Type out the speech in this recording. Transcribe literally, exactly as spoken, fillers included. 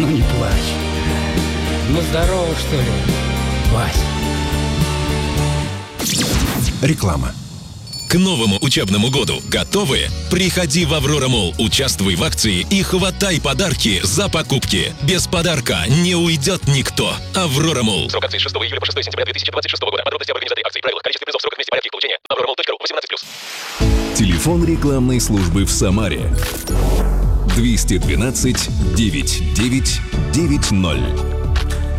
Ну не плачь. Ну здорово, что ли, Вась? Реклама. К новому учебному году готовы? Приходи в Аврора Молл, участвуй в акции и хватай подарки за покупки. Без подарка не уйдет никто. Аврора Молл. Срок акции с шестого июля по шестое сентября две тысячи двадцать шестого года. Подробности об организации акции, правила, количество призов, срок, месте, порядке их получения. аврора молл точка ру, восемнадцать плюс. Телефон рекламной службы в Самаре. двести двенадцать девятьсот девять девять ноль.